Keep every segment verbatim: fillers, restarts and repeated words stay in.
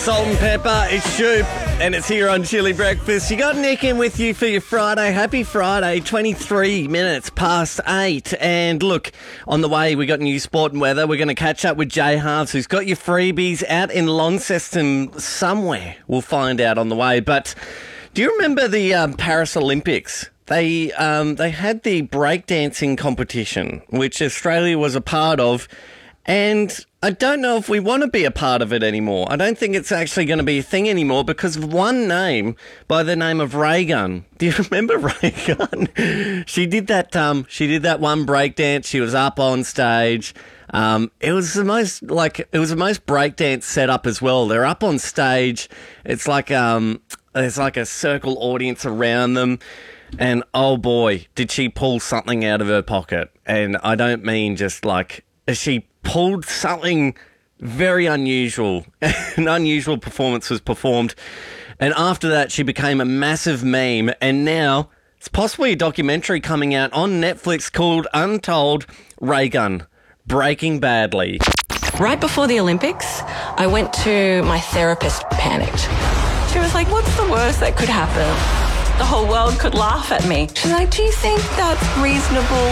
Salt and Pepper, it's Shoop, and it's here on Chili Breakfast. You got Nick in with you for your Friday. Happy Friday, twenty-three minutes past eight. And look, on the way, we got new sport and weather. We're going to catch up with Jay Harves, who's got your freebies out in Launceston somewhere. We'll find out on the way. But do you remember the um, Paris Olympics? They um, they had the breakdancing competition, which Australia was a part of, and I don't know if we want to be a part of it anymore. I don't think it's actually going to be a thing anymore because of one name by the name of Raygun. Do you remember Raygun? she did that. Um, she did that one breakdance. She was up on stage. Um, it was the most like it was the most breakdance setup as well. They're up on stage. It's like um, there's like a circle audience around them. And oh boy, did she pull something out of her pocket. And I don't mean just like, she pulled something very unusual. An unusual performance was performed. And after that, she became a massive meme. And now, it's possibly a documentary coming out on Netflix called Untold Raygun, Breaking Badly. Right before the Olympics, I went to my therapist, panicked. She was like, what's the worst that could happen? The whole world could laugh at me. She's like, do you think that's reasonable?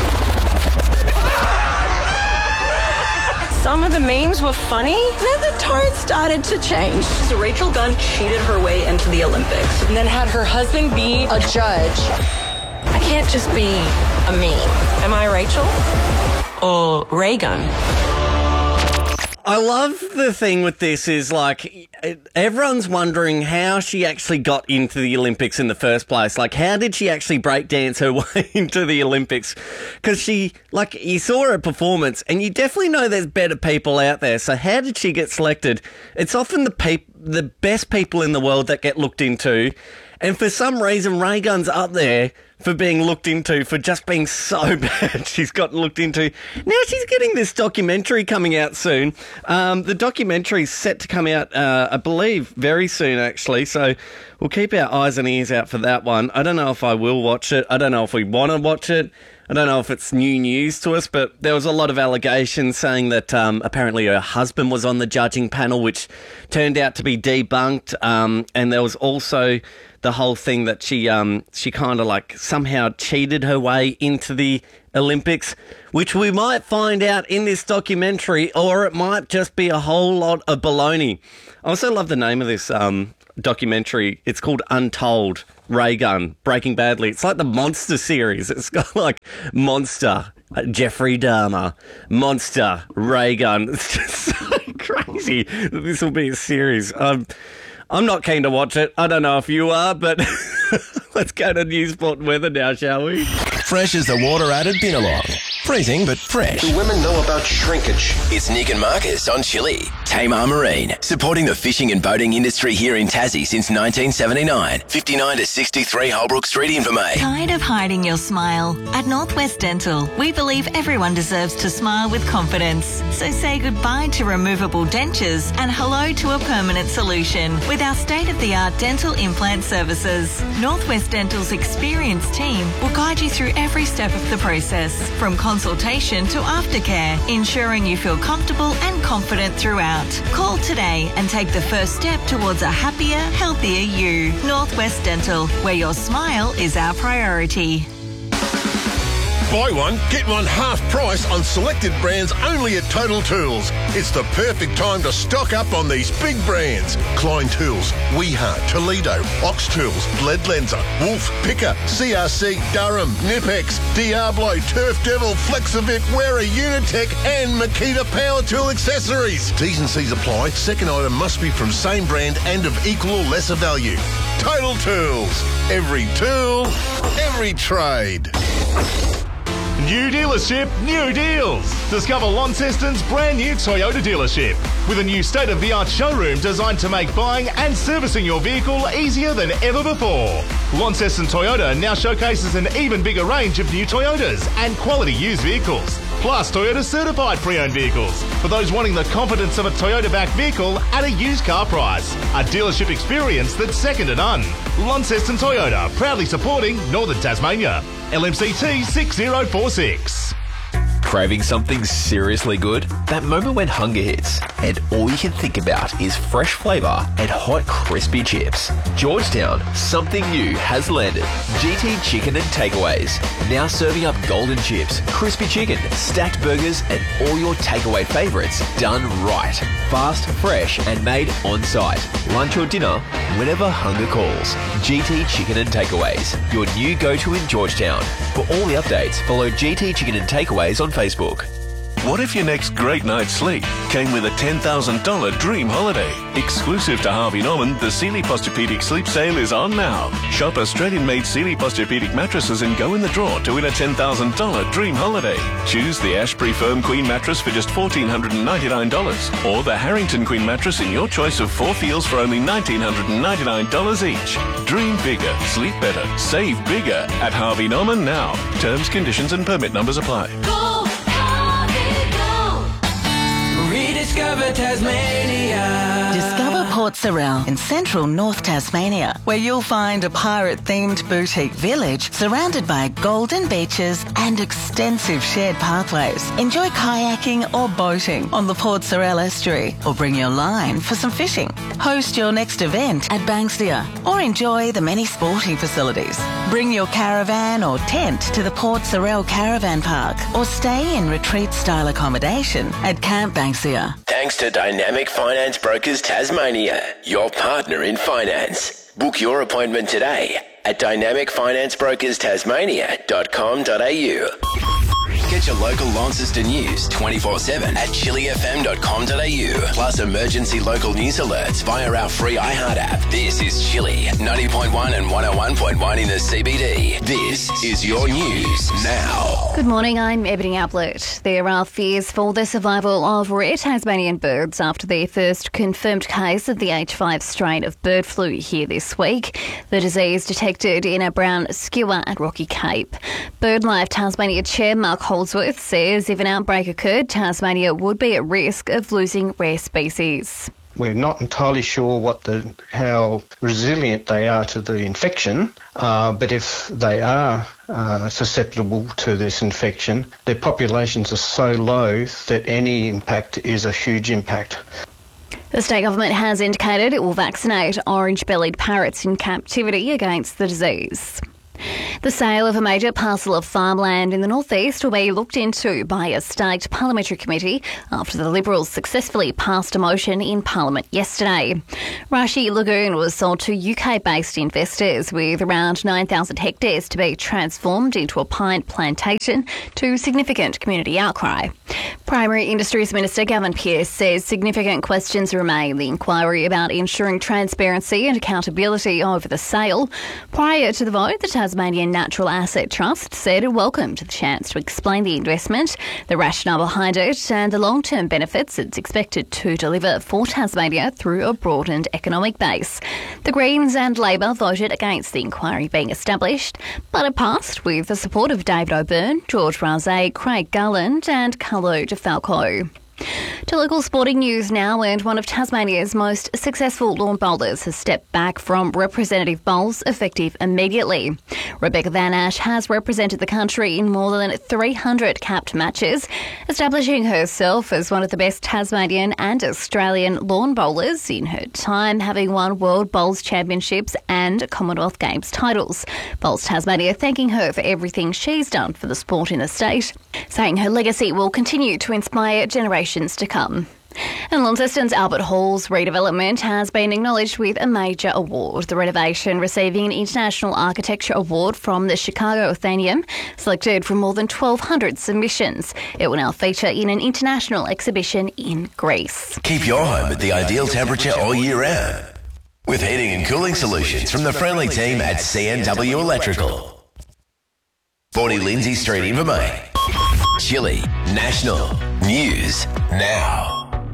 Some of the memes were funny. Then the tone started to change. So Rachel Gunn cheated her way into the Olympics and then had her husband be a judge. I can't just be a meme. Am I Rachel? Or Raygun? I love the thing with this is like everyone's wondering how she actually got into the Olympics in the first place. Like, how did she actually break dance her way into the Olympics? Because she, like, you saw her performance and you definitely know there's better people out there. So how did she get selected? It's often the peop- the best people in the world that get looked into. And for some reason, Raygun's up there for being looked into, for just being so bad. She's gotten looked into. Now she's getting this documentary coming out soon. Um, the documentary's set to come out, uh, I believe, very soon, actually. So we'll keep our eyes and ears out for that one. I don't know if I will watch it. I don't know if we want to watch it. I don't know if it's new news to us, but there was a lot of allegations saying that um, apparently her husband was on the judging panel, which turned out to be debunked. Um, and there was also the whole thing that she um, she kind of like somehow cheated her way into the Olympics, which we might find out in this documentary, or it might just be a whole lot of baloney. I also love the name of this um, documentary. It's called Untold Raygun, Breaking Badly. It's like the Monster series. It's got like Monster, uh, Jeffrey Dahmer, Monster, Raygun. It's just so crazy that this will be a series. Um, I'm not keen to watch it. I don't know if you are, but let's go to news, sport and weather now, shall we? Fresh as the water at a Binalong. Freezing, but fresh. Do women know about shrinkage? It's Nick and Marcus on Chili. Tamar Marine, supporting the fishing and boating industry here in Tassie since nineteen seventy-nine. fifty-nine to sixty-three Holbrook Street, Invermay. Tired of hiding your smile? At Northwest Dental, we believe everyone deserves to smile with confidence. So say goodbye to removable dentures and hello to a permanent solution with our state-of-the-art dental implant services. Northwest Dental's experienced team will guide you through every step of the process, from consultation to aftercare, ensuring you feel comfortable and confident throughout. Call today and take the first step towards a happier, healthier you. Northwest Dental, where your smile is our priority. Buy one, get one half price on selected brands only at Total Tools. It's the perfect time to stock up on these big brands. Klein Tools, Weeha, Toledo, Ox Tools, Bled Lenser, Wolf, Picker, C R C, Durham, Nipex, Diablo, Turf Devil, Flexivit, Wera, Unitech and Makita Power Tool Accessories. T's and C's apply. Second item must be from same brand and of equal or lesser value. Total Tools. Every tool, every trade. New dealership, new deals. Discover Launceston's brand new Toyota dealership with a new state-of-the-art showroom designed to make buying and servicing your vehicle easier than ever before. Launceston Toyota now showcases an even bigger range of new Toyotas and quality used vehicles, plus Toyota certified pre-owned vehicles for those wanting the confidence of a Toyota-backed vehicle at a used car price. A dealership experience that's second to none. Launceston Toyota, proudly supporting Northern Tasmania. L M C T six zero four six. Craving something seriously good? That moment when hunger hits and all you can think about is fresh flavour and hot crispy chips. Georgetown, something new has landed. G T Chicken and Takeaways. Now serving up golden chips, crispy chicken, stacked burgers and all your takeaway favourites done right. Fast, fresh and made on site. Lunch or dinner, whenever hunger calls. G T Chicken and Takeaways, your new go-to in Georgetown. For all the updates, follow G T Chicken and Takeaways on Facebook. What if your next great night's sleep came with a ten thousand dollars dream holiday? Exclusive to Harvey Norman, the Sealy Posturepedic Sleep Sale is on now. Shop Australian-made Sealy Posturepedic mattresses and go in the draw to win a ten thousand dollars dream holiday. Choose the Ashbury Firm Queen mattress for just one thousand four hundred ninety-nine dollars or the Harrington Queen mattress in your choice of four feels for only one thousand nine hundred ninety-nine dollars each. Dream bigger, sleep better, save bigger at Harvey Norman now. Terms, conditions and permit numbers apply. Rediscover Tasmania. Discover Port Sorell in central North Tasmania, where you'll find a pirate-themed boutique village surrounded by golden beaches and extensive shared pathways. Enjoy kayaking or boating on the Port Sorell estuary, or bring your line for some fishing. Host your next event at Banksia, or enjoy the many sporting facilities. Bring your caravan or tent to the Port Sorell Caravan Park, or stay in retreat-style accommodation at Camp Banksia. Thanks to Dynamic Finance Brokers Tasmania, your partner in finance. Book your appointment today at dynamic finance brokers tasmania dot com dot a u. Get your local Launceston news twenty-four seven at chili f m dot com dot a u. Plus emergency local news alerts via our free iHeart app. This is Chili, ninety point one and one oh one point one in the C B D. This is your news now. Good morning, I'm Ebony Ablett. There are fears for the survival of rare Tasmanian birds after their first confirmed case of the H five strain of bird flu here this week. The disease detected in a brown skua at Rocky Cape. BirdLife Tasmania Chair Mark Holdsworth says if an outbreak occurred, Tasmania would be at risk of losing rare species. We're not entirely sure what the how resilient they are to the infection, uh, but if they are uh, susceptible to this infection, their populations are so low that any impact is a huge impact. The state government has indicated it will vaccinate orange-bellied parrots in captivity against the disease. The sale of a major parcel of farmland in the northeast will be looked into by a state parliamentary committee after the Liberals successfully passed a motion in Parliament yesterday. Rashi Lagoon was sold to U K-based investors with around nine thousand hectares to be transformed into a pine plantation to significant community outcry. Primary Industries Minister Gavin Pearce says significant questions remain in the inquiry about ensuring transparency and accountability over the sale. Prior to the vote, the Tasmanian Natural Asset Trust said it welcomed the chance to explain the investment, the rationale behind it and the long-term benefits it's expected to deliver for Tasmania through a broadened economic base. The Greens and Labor voted against the inquiry being established, but it passed with the support of David O'Byrne, George Rouse, Craig Garland and Carlo DeFalco. To local sporting news now, and one of Tasmania's most successful lawn bowlers has stepped back from representative bowls effective immediately. Rebecca Van Ash has represented the country in more than three hundred capped matches, establishing herself as one of the best Tasmanian and Australian lawn bowlers in her time, having won World Bowls Championships and Commonwealth Games titles. Bowls Tasmania thanking her for everything she's done for the sport in the state, saying her legacy will continue to inspire generations to come. And Launceston's Albert Hall's redevelopment has been acknowledged with a major award. The renovation receiving an International Architecture Award from the Chicago Athenaeum, selected from more than twelve hundred submissions. It will now feature in an international exhibition in Greece. Keep your home at the ideal temperature all year round with heating and cooling solutions from the friendly team at C N W Electrical. forty Lindsay Street, Invermain. Chili National News Now.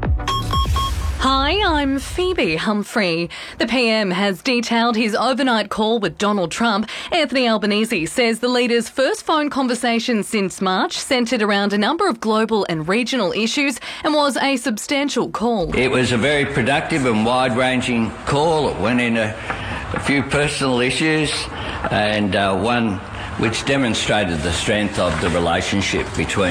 Hi, I'm Phoebe Humphrey. The P M has detailed his overnight call with Donald Trump. Anthony Albanese says the leader's first phone conversation since March centred around a number of global and regional issues and was a substantial call. It was a very productive and wide-ranging call. It went into a few personal issues and uh, one which demonstrated the strength of the relationship between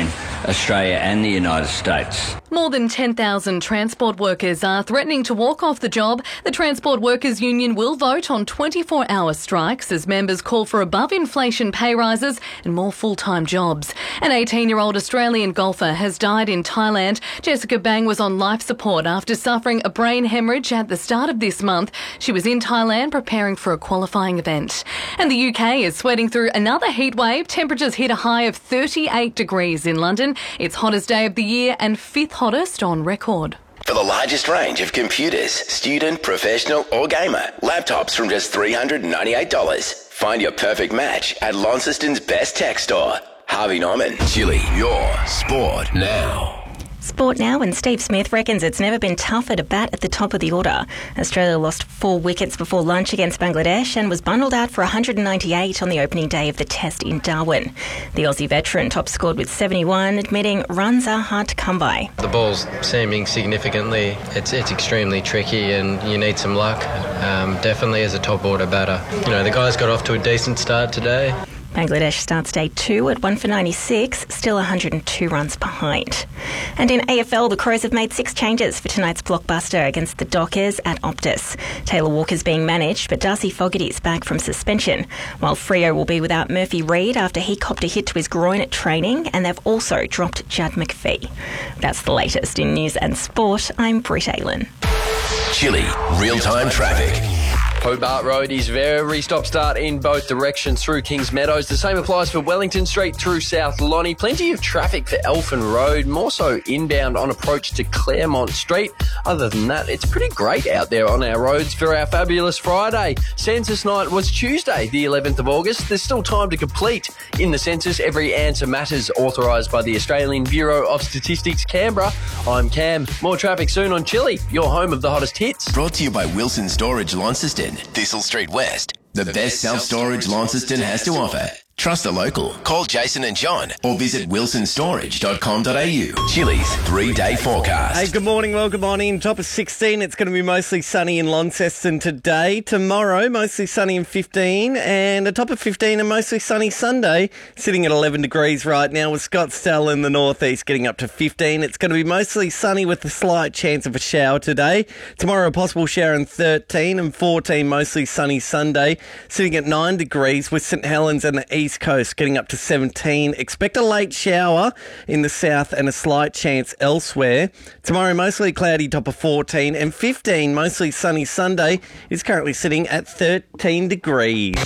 Australia and the United States. More than ten thousand transport workers are threatening to walk off the job. The Transport Workers Union will vote on twenty-four hour strikes as members call for above-inflation pay rises and more full-time jobs. An eighteen-year-old Australian golfer has died in Thailand. Jessica Bang was on life support after suffering a brain hemorrhage at the start of this month. She was in Thailand preparing for a qualifying event. And the U K is sweating through another heat wave. Temperatures hit a high of thirty-eight degrees in London. It's hottest day of the year and fifth hottest on record. For the largest range of computers, student, professional or gamer, laptops from just three hundred ninety-eight dollars. Find your perfect match at Launceston's best tech store. Harvey Norman. Chili, your sport now. Sport now, and Steve Smith reckons it's never been tougher to bat at the top of the order. Australia lost four wickets before lunch against Bangladesh and was bundled out for one hundred ninety-eight on the opening day of the Test in Darwin. The Aussie veteran top scored with seventy-one, admitting runs are hard to come by. The ball's seaming significantly. It's it's extremely tricky and you need some luck, um, definitely as a top order batter. You know, the guys got off to a decent start today. Bangladesh starts day two at one for ninety-six, still one hundred two runs behind. And in A F L, the Crows have made six changes for tonight's blockbuster against the Dockers at Optus. Taylor Walker's being managed, but Darcy Fogarty's back from suspension, while Freo will be without Murphy Reid after he copped a hit to his groin at training, and they've also dropped Judd McPhee. That's the latest in news and sport. I'm Britt Aylen. Chili, real-time traffic. Hobart Road is very stop-start in both directions through Kings Meadows. The same applies for Wellington Street through South Lonnie. Plenty of traffic for Elfin Road, more so inbound on approach to Claremont Street. Other than that, it's pretty great out there on our roads for our fabulous Friday. Census night was Tuesday, the eleventh of August. There's still time to complete in the census. Every answer matters, authorised by the Australian Bureau of Statistics, Canberra. I'm Cam. More traffic soon on Chili, your home of the hottest hits. Brought to you by Wilson Storage Launceston, Thistle Street West. The best self-storage Launceston has to offer. Trust a local. Call Jason and John or visit wilson storage dot com dot a u. Chili's three-day forecast. Hey, good morning, welcome on in. Top of sixteen, it's going to be mostly sunny in Launceston today. Tomorrow, mostly sunny in fifteen, and a top of fifteen and mostly sunny Sunday, sitting at eleven degrees right now, with Scottsdale in the northeast getting up to fifteen. It's going to be mostly sunny with a slight chance of a shower today. Tomorrow, a possible shower in thirteen, and fourteen, mostly sunny Sunday, sitting at nine degrees, with St Helens and the east East Coast getting up to seventeen. Expect a late shower in the south and a slight chance elsewhere. Tomorrow, mostly cloudy, top of fourteen, and fifteen, mostly sunny Sunday, is currently sitting at thirteen degrees.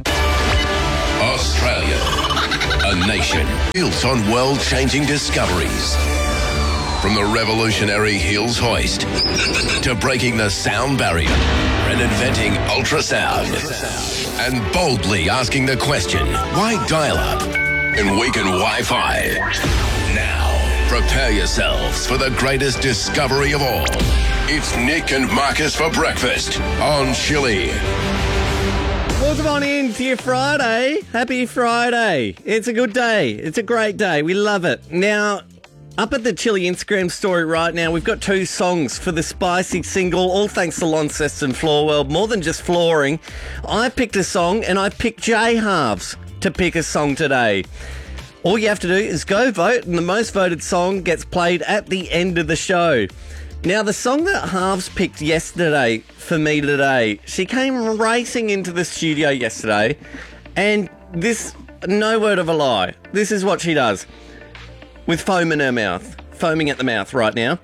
Australia, a nation built on world-changing discoveries. From the revolutionary Hills hoist to breaking the sound barrier and inventing ultrasound. And boldly asking the question, why dial-up and weaken Wi-Fi? Now, prepare yourselves for the greatest discovery of all. It's Nick and Marcus for breakfast on Chili. Welcome on in to your Friday. Happy Friday. It's a good day. It's a great day. We love it. Now, up at the Chili Instagram story right now, we've got two songs for the spicy single, all thanks to Launceston Floor World. More than just flooring, I picked a song and I picked J Halves to pick a song today. All you have to do is go vote, and the most voted song gets played at the end of the show. Now, the song that Halves picked yesterday for me today, she came racing into the studio yesterday, and this, no word of a lie, this is what she does. With foam in her mouth, foaming at the mouth right now.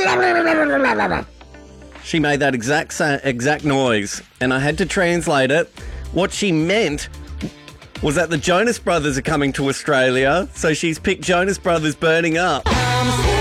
She made that exact sa- exact noise, and I had to translate it. What she meant was that the Jonas Brothers are coming to Australia, so she's picked Jonas Brothers Burning Up.